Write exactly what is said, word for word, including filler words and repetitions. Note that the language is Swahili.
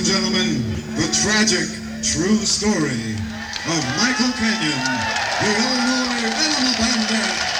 gentlemen, the tragic, true story of Michael Kenyon, the Illinois Animal Bandit.